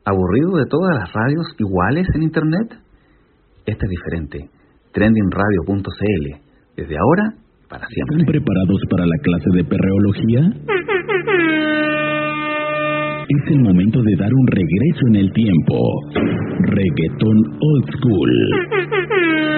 ¿Aburrido de todas las radios iguales en Internet? Esta es diferente. Trendingradio.cl. Desde ahora, para siempre. ¿Están preparados para la clase de perreología? Es el momento de dar un regreso en el tiempo. Reggaetón Old School.